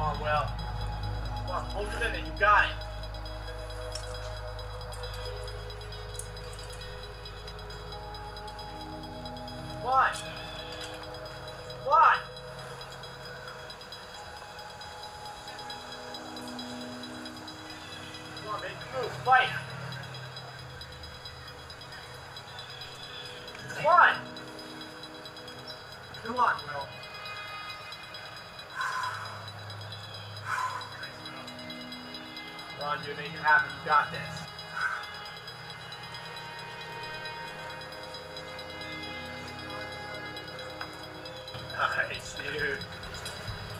on, Will. Come on, focus in it. You got it. Come on. Come on. Come on, make the move. Fight. Come on. Come on, Will. Come on, dude. Make it happen. You got this. Nice, dude.